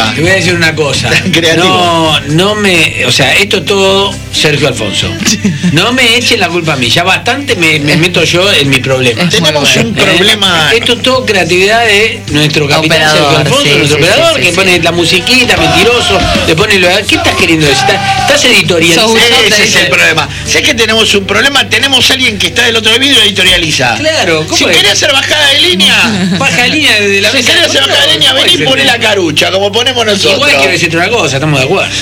cosa. Te voy a decir una cosa. No me... O sea, esto es todo Sergio Alfonso. No me echen la culpa a mí. Ya bastante me meto yo en mi problema. Tenemos un problema. Esto es todo creatividad de nuestro capitán Sergio Alfonso, nuestro operador, que pone la musiquita, mentiroso, le pone lo... ¿Qué estás queriendo decir? Estás editorializando. Ese es el problema. Sé que tenemos un problema, tenemos a alguien que está del otro lado y editorializa. Claro, ¿cómo si querés hacer bajada de línea, baja de línea desde la mesa. Si querés hacer bajada de línea, vení y poné la carucha, como ponemos nosotros. Igual quiero decirte una cosa, estamos de acuerdo.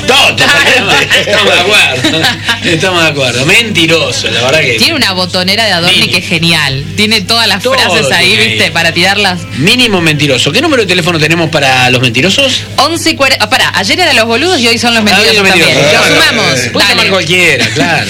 Estamos de acuerdo. Mentiroso, la verdad que... Tiene una botonera de Adorni que es genial. Tiene todas las frases ahí, ¿viste? Para tirarlas. Mínimo mentiroso. ¿Qué número de teléfono tenemos para los mentirosos? 11:40. Pará, ayer eran los boludos y hoy son los mentirosos también. Los sumamos. Puedes llamar cualquiera, claro.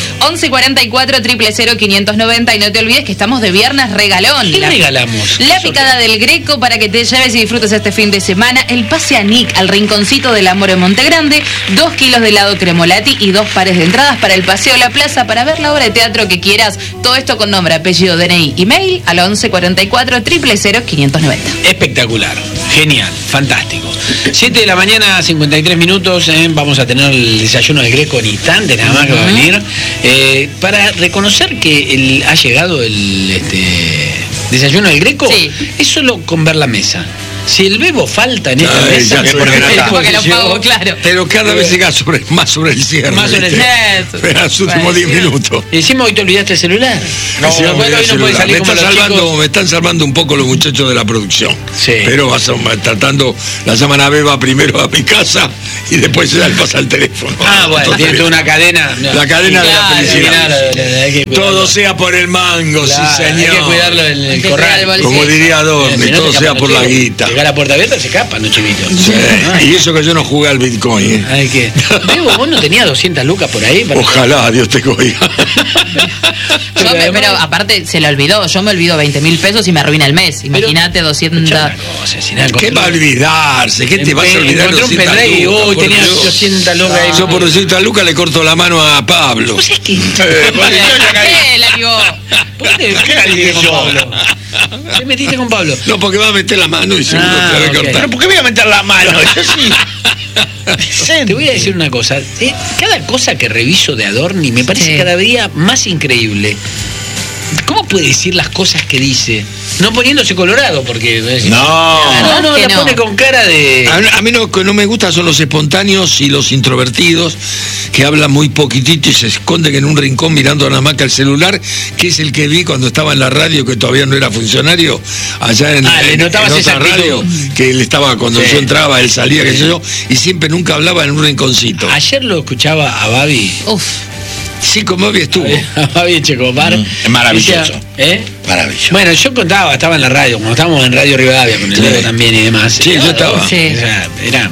11:44 590 y no te olvides que estamos de viernes regalón. ¿Qué regalamos? La picada del Greco para que te lleves y disfrutes este fin de semana. El pase a Nick al rinconcito del amor en Montegrande. 2 kilos de helado Cremolati y 2 pares de entradas para el paseo a la plaza para ver la obra de teatro que quieras. Todo esto con nombre, apellido, DNI y mail al 11:44 590. Espectacular, genial, fantástico. 7 de la mañana, 53 minutos. Vamos a tener el desayuno del Greco en instante, nada más que va a venir. Para reconocer que ha llegado el desayuno del Greco, es solo con ver la mesa. Si el bebo falta en esta mesa, porque lo pago, claro. Pero cada vez llega más sobre el cierre. Más sobre el cierre. En los últimos 10 minutos. Y decimos, hoy te olvidaste el celular. Bueno, hoy no puede salir me están salvando un poco los muchachos de la producción. Sí. Pero tratando, la llaman a Beba primero a mi casa y después se da el pasa al teléfono. Bueno, tiene toda una cadena. La cadena de la felicidad. Todo sea por el mango, sí señor. Hay que cuidarlo en el corral. Como diría Adorni, todo sea por la guita. Llega a la puerta abierta, se escapan los chivitos. Sí. Y eso que yo no jugué al Bitcoin. Hay que... Bebo, ¿vos no tenías 200 lucas por ahí? Ojalá, Dios te oiga. Pero aparte se le olvidó. Yo me olvido 20.000 pesos y me arruina el mes. Imagínate 200. ¿Qué va a olvidarse? ¿Qué te vas a olvidar? Encontré un pendrive y hoy tenía 200 lucas. Yo por 200 lucas le corto la mano a Pablo. ¿Vos sabés qué? ¿Qué la ligó? ¿Por qué la ligué con Pablo? ¿Qué metiste con Pablo? No, porque va a meter la mano y seguro te va a cortar. Pero ¿por qué voy a meter la mano? Yo sí. Te voy a decir una cosa. Cada cosa que reviso de Adorni me parece cada día más increíble. ¿Cómo puede decir las cosas que dice? No poniéndose colorado, porque... No, la pone con cara de... A mí no me gusta son los espontáneos y los introvertidos que hablan muy poquitito y se esconden en un rincón mirando nada más que al celular, que es el que vi cuando estaba en la radio, que todavía no era funcionario, allá en otra radio, que él estaba, cuando yo entraba, él salía, qué sé yo, y siempre nunca hablaba en un rinconcito. Ayer lo escuchaba a Babi. Sí, con Babi estuvo. Babi Checopar. Es maravilloso. Maravilloso. Bueno, yo contaba, estaba en la radio, como estábamos en Radio Rivadavia con el Leo también y demás. Sí, yo estaba. Sí. O sea,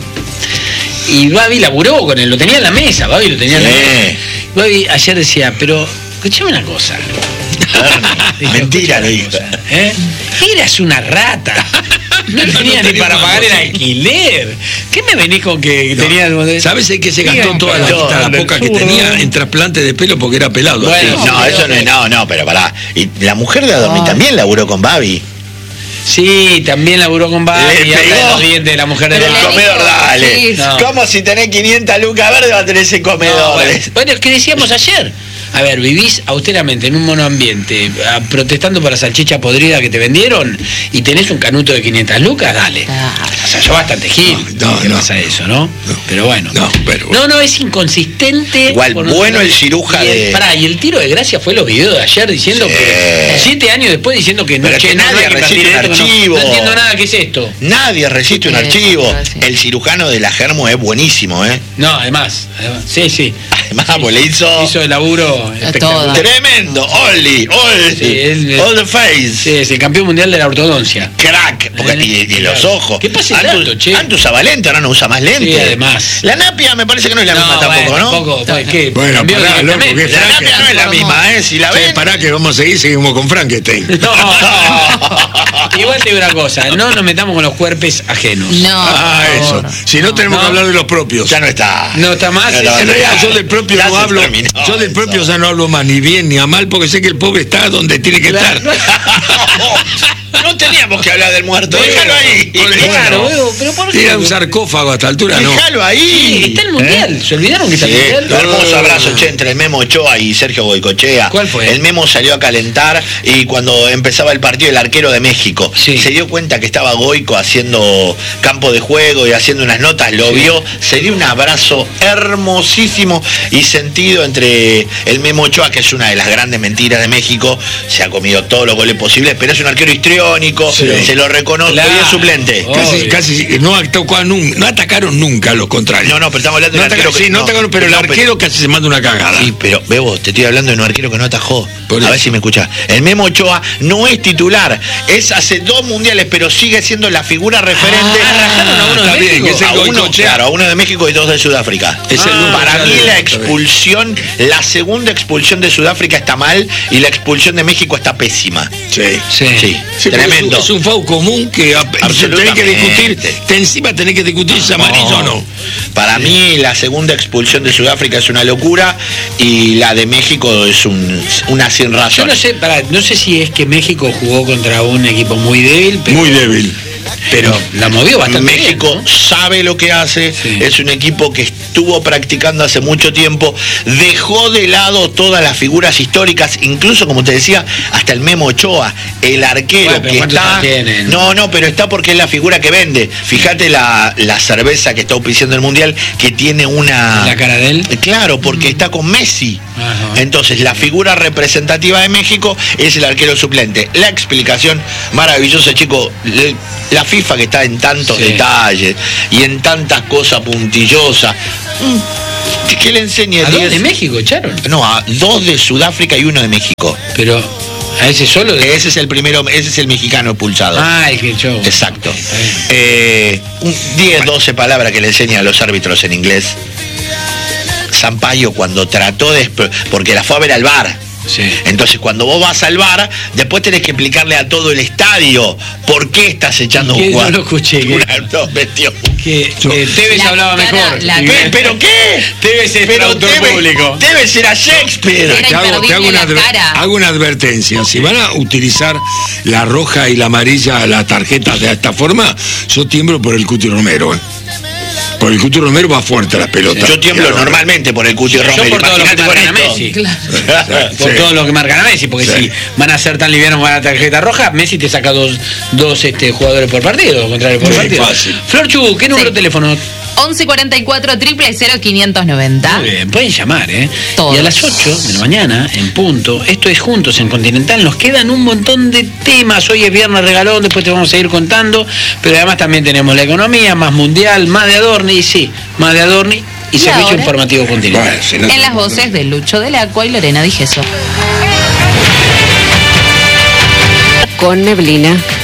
y Babi laburó con él, lo tenía en la mesa, Babi lo tenía en la mesa. Babi ayer decía, pero escuchame una cosa. Mentira, le dijo. Eras una rata. No tenía ni para pagar el alquiler. ¿Qué me venís con que tenía? ¿Sabes el que se gastó toda la poca que tenía en trasplante de pelo porque era pelado? Bueno, eso no, pero pará. Y la mujer de Adorni también laburó con Babi. Sí, también laburó con Babi. Le pegó los dientes de la mujer de el comedor, dale. Sí. ¿Cómo si tenés 500 lucas verdes va a tener ese comedor? Bueno, es que decíamos ayer. A ver, vivís austeramente en un monoambiente, protestando por la salchicha podrida que te vendieron y tenés un canuto de 500 lucas, dale. O sea, yo bastante gil. ¿Qué pasa eso, no? Pero bueno. No, es inconsistente. Igual, bueno el ciruja de... Y el tiro de gracia fue los videos de ayer diciendo que 7 años después diciendo que pero que nadie resiste un archivo. No entiendo nada, ¿qué es esto? Nadie resiste un archivo. El cirujano de la Germo es buenísimo, No, además. Sí. Además, le hizo el laburo espectacular. Tremendo, all the face. Sí, es el campeón mundial de la ortodoncia. Crack, y de los ojos. ¿Qué pasa? Antes usaba lente, ahora no usa más lente. Sí, además. La napia me parece que no es la misma tampoco, ¿no? Tampoco, ¿qué? Bueno, pará, loco, la napia no es la misma, Si la ven... Pará que vamos a seguimos con Frankenstein. No. Igual te digo una cosa, no nos metamos con los cuerpos ajenos. Eso. Si no tenemos que hablar de los propios. Ya no está. No está más. En realidad yo del propio no hablo. Yo del propio ya no hablo más ni bien ni a mal porque sé que el pobre está donde tiene que estar. No teníamos que hablar del muerto, déjalo ahí. Claro, pero ¿por qué? Era un sarcófago a esta altura, ¿no? Déjalo ahí. Está el mundial, ¿se olvidaron que está el mundial? Hermoso abrazo, che, entre el Memo Ochoa y Sergio Goicoechea. ¿Cuál fue? El Memo salió a calentar y cuando empezaba el partido, el arquero de México se dio cuenta que estaba Goico haciendo campo de juego y haciendo unas notas, lo vio, se dio un abrazo hermosísimo y sentido entre el Memo Ochoa, que es una de las grandes mentiras de México, se ha comido todos los goles posibles, pero es un arquero histriónico, se lo reconoce, Claro. hoy es suplente. Casi no atacaron nunca a los contrarios. No, pero estamos hablando de un arquero que no atacaron, pero el arquero casi se manda una cagada. Sí, pero Bebo, te estoy hablando de un arquero que no atajó. Por A eso. ver si me escuchás. El Memo Ochoa no es titular, es hace 2 mundiales, pero sigue siendo la figura referente. rajaron a uno de Está bien, México. que es el A uno, Goicoechea. claro, a uno de México y 2 de Sudáfrica. Es el único Para que mí sale. la expulsión, la segunda expulsión de Sudáfrica está mal y la expulsión de México está pésima. Sí. Sí, Sí, tremendo. es un FAU común que tenés que discutir, encima tenés que discutir si es amarillo o no. Para mí la segunda expulsión de Sudáfrica es una locura y la de México es una sin Yo razón. no sé si es que México jugó contra un equipo muy débil, pero, Muy débil. pero la movió bastante México bien, ¿no? sabe lo que hace, Sí. es un equipo que estuvo practicando hace mucho tiempo, dejó de lado todas las figuras históricas, incluso como te decía, hasta el Memo Ochoa, el arquero Bueno, pero que ¿cuántos está... años tienen? No, pero está porque es la figura que vende. Fíjate la cerveza que está auspiciando el Mundial, que tiene una... La cara de él. Claro, porque está con Messi. Ajá. Entonces, la figura representativa de México es el arquero suplente. La explicación maravillosa, chico. La FIFA que está en tantos detalles y en tantas cosas puntillosas. ¿Qué le enseña? ¿A dónde de México echaron? No, a 2 de Sudáfrica y 1 de México. Pero a ese solo de... Ese es el primero, ese es el mexicano expulsado. Ah, el que echó. Exacto. Está bien. 10, 12 palabras que le enseña a los árbitros en inglés. Sampaio cuando trató de... porque la fue a ver al VAR. Sí. Entonces cuando vos vas al VAR, después tenés que explicarle a todo el estadio por qué estás echando ¿Qué? un jugador. No lo escuché, ¿qué? No, metió. Que Tevez La hablaba cara, mejor. la Y- cara. ¿Pero qué? Tevez es traductor público. Debe ser a Shakespeare. Era Te imperdible la cara. hago una advertencia. Si van a utilizar la roja y la amarilla, las tarjetas de esta forma, yo tiemblo por el Cuti Romero. Por el Cuti Romero va fuerte la pelota. Yo tiemblo Claro. normalmente por el Cuti Yo Romero. por todo lo que Imagínate con marcan a esto. Messi. Claro. Por Sí. todo lo que marcan a Messi, porque Sí. si van a ser tan livianos con la tarjeta roja, Messi te saca dos jugadores por partido, contrario por Sí, partido. fácil. Flor Chu, ¿qué número de teléfono? 1144 000 590. Muy bien, pueden llamar, ¿eh? Todos. Y a las 8 de la mañana, en punto, esto es Juntos en Continental, nos quedan un montón de temas. Hoy es viernes regalón, después te vamos a seguir contando, pero además también tenemos la economía, más mundial, más de Adorni, y sí, más de Adorni y ¿Y servicio ahora? informativo Continental. Bueno, si no- En las voces de Lucho del Acua y Lorena Digeso. Con neblina.